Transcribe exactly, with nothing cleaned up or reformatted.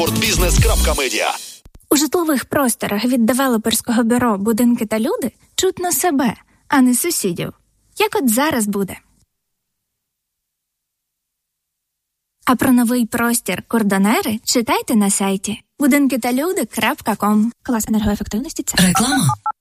Спортбізнес крапка медіа. У житлових просторах від девелоперського бюро «Будинки та люди» чутно себе, а не сусідів. Як от зараз буде. А про новий простір «Кордонери» читайте на сайті будинки та люди крапка ком. Клас енергоефективності – це реклама.